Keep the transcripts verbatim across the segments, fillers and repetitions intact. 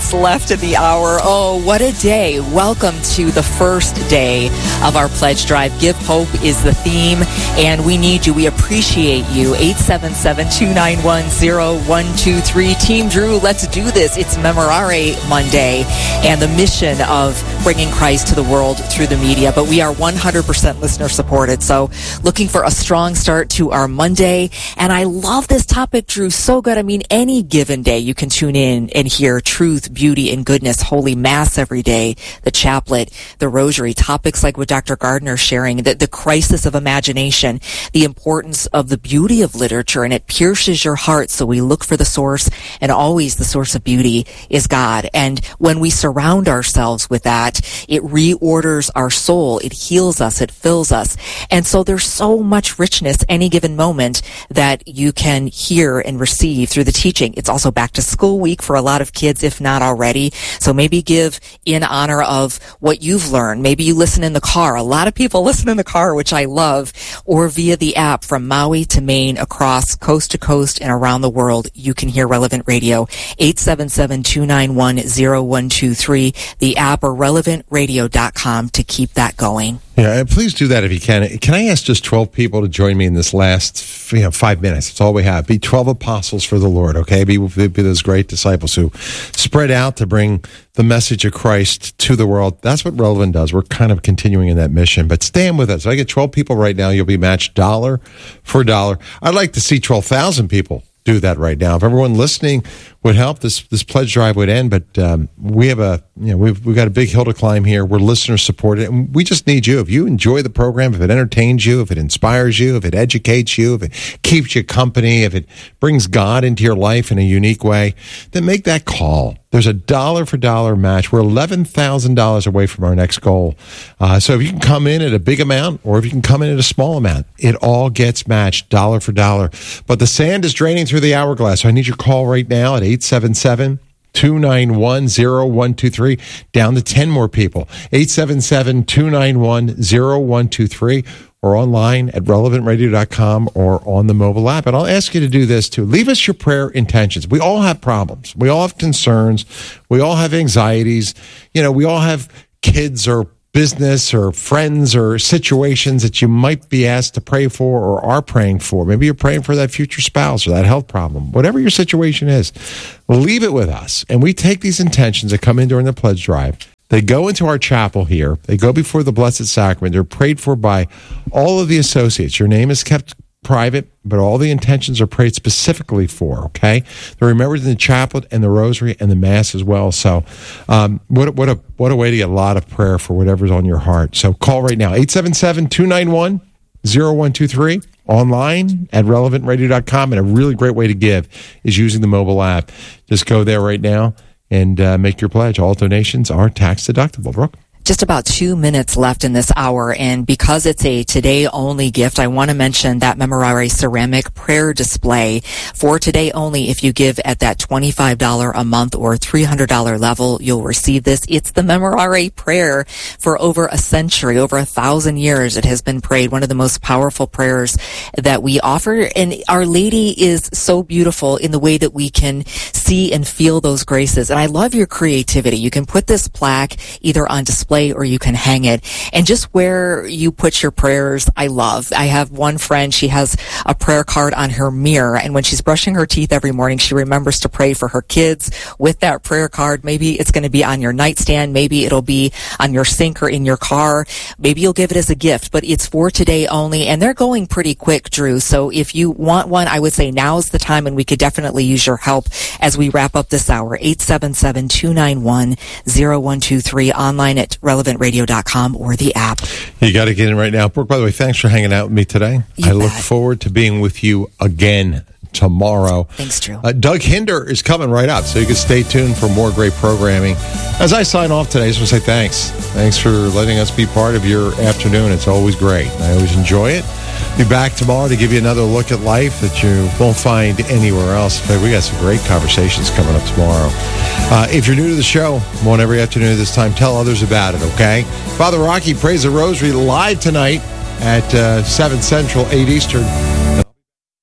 minutes left in the hour. Oh, what a day. Welcome to the first day of our pledge drive. Give Hope is the theme, and we need you. We appreciate you. eight seven seven, two nine one, zero one two three. Team Drew, let's do this. It's Memorare Monday and the mission of bringing Christ to the world through the media. But we are one hundred percent listener supported. So looking for a strong start to our Monday. And I love this topic, Drew. So good. I mean, any given day you can tune in and hear truth, beauty, and goodness. Holy Mass every day, the chaplet, the rosary, topics like what Doctor Gardner is sharing, the, the crisis of imagination, the importance of the beauty of literature, and it pierces your heart. So we look for the source, and always the source of beauty is God. And when we surround ourselves with that, it reorders our soul. It heals us. It fills us. And so there's so much richness any given moment that you can hear and receive through the teaching. It's also back to school week for a lot of kids, if not already. So maybe give in honor of what you've learned. Maybe you listen in the car. A lot of people listen in the car, which I love, or via the app from Maui to Maine, across coast to coast and around the world. You can hear Relevant Radio. eight seven seven, two nine one, zero one two three. The app or relevant radio dot com to keep that going. Yeah, please do that if you can. Can I ask just twelve people to join me in this last you know, five minutes? That's all we have. Be twelve apostles for the Lord, okay? Be, be those great disciples who spread out to bring the message of Christ to the world. That's what Relevant does. We're kind of continuing in that mission. But stand with us. If I get twelve people right now, you'll be matched dollar for dollar. I'd like to see twelve thousand people do that right now. If everyone listening would help, this this pledge drive would end. But um, we have a you know we've we've got a big hill to climb here. We're listener supported, and we just need you. If you enjoy the program, if it entertains you, if it inspires you, if it educates you, if it keeps you company, if it brings God into your life in a unique way, then make that call. There's a dollar for dollar match. We're eleven thousand dollars away from our next goal. Uh, so if you can come in at a big amount, or if you can come in at a small amount, it all gets matched dollar for dollar. But the sand is draining through the hourglass. So I need your call right now at eight seven seven, two nine one, zero one two three. Down to ten more people. eight seven seven, two nine one, zero one two three. Or online at relevant radio dot com or on the mobile app. And I'll ask you to do this too. Leave us your prayer intentions. We all have problems. We all have concerns. We all have anxieties. You know, we all have kids or business or friends or situations that you might be asked to pray for or are praying for. Maybe you're praying for that future spouse or that health problem. Whatever your situation is, leave it with us. And we take these intentions that come in during the pledge drive. They go into our chapel here. They go before the Blessed Sacrament. They're prayed for by all of the associates. Your name is kept private, but all the intentions are prayed specifically for, okay? They're remembered in the chaplet and the rosary and the Mass as well. So um, what, what, a, what a way to get a lot of prayer for whatever's on your heart. So call right now, eight seven seven, two nine one, zero one two three. Online at relevant radio dot com. And a really great way to give is using the mobile app. Just go there right now and uh, make your pledge. All donations are tax deductible. Brooke? Just about two minutes left in this hour, and because it's a today-only gift, I want to mention that Memorare ceramic prayer display for today only. If you give at that twenty-five dollars a month or three hundred dollars level, you'll receive this. It's the Memorare prayer for over a century, over a thousand years. It has been prayed, one of the most powerful prayers that we offer, and Our Lady is so beautiful in the way that we can see and feel those graces. And I love your creativity. You can put this plaque either on display or you can hang it. And just where you put your prayers, I love. I have one friend, she has a prayer card on her mirror, and when she's brushing her teeth every morning, she remembers to pray for her kids with that prayer card. Maybe it's going to be on your nightstand. Maybe it'll be on your sink or in your car. Maybe you'll give it as a gift, but it's for today only, and they're going pretty quick, Drew. So if you want one, I would say now's the time, and we could definitely use your help as we wrap up this hour. eight seven seven, two nine one, zero one two three, online at relevant radio dot com or the app. You got to get in right now. Brooke, by the way, thanks for hanging out with me today. You I bet. look forward to being with you again tomorrow. Thanks, Drew. Uh, Doug Hinder is coming right up, so you can stay tuned for more great programming. As I sign off today, I just want to say thanks. Thanks for letting us be part of your afternoon. It's always great. I always enjoy it. Be back tomorrow to give you another look at life that you won't find anywhere else. In fact, we got some great conversations coming up tomorrow. Uh, if you're new to the show, I'm on every afternoon at this time. Tell others about it, okay? Father Rocky Prays the Rosary live tonight at uh, seven Central, eight Eastern.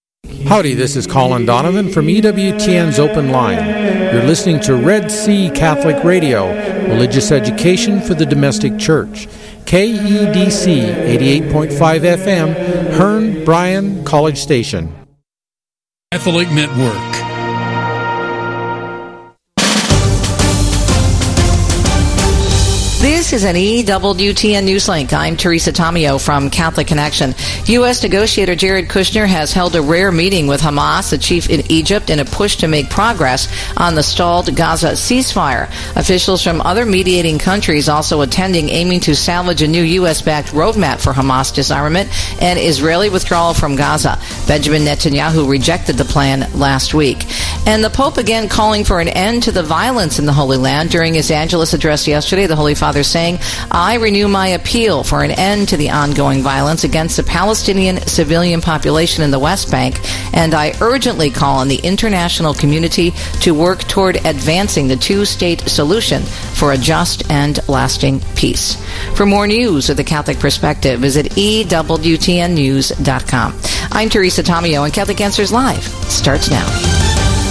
Howdy, this is Colin Donovan from E W T N's Open Line. You're listening to Red Sea Catholic Radio, religious education for the domestic church. K E D C eighty-eight point five F M, Hearn, Bryan, College Station. Catholic Network. This is an E W T N Newslink. I'm Teresa Tomeo from Catholic Connection. U S negotiator Jared Kushner has held a rare meeting with Hamas, the chief in Egypt, in a push to make progress on the stalled Gaza ceasefire. Officials from other mediating countries also attending, aiming to salvage a new U S-backed roadmap for Hamas disarmament and Israeli withdrawal from Gaza. Benjamin Netanyahu rejected the plan last week. And the Pope again calling for an end to the violence in the Holy Land. During his Angelus address yesterday, the Holy Father saying, I renew my appeal for an end to the ongoing violence against the Palestinian civilian population in the West Bank, and I urgently call on the international community to work toward advancing the two-state solution for a just and lasting peace. For more news of the Catholic Perspective, visit E W T N news dot com. I'm Teresa Tomeo, and Catholic Answers Live starts now.